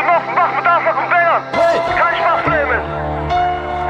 mach mit Anfang und Bängern. Kein Spaß, Flamen.